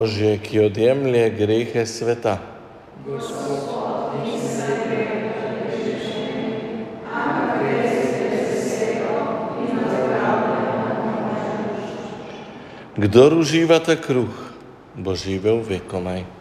Božje, ki odjemlje grehe sveta. Kdor uživata kruh, bo živel vekomaj.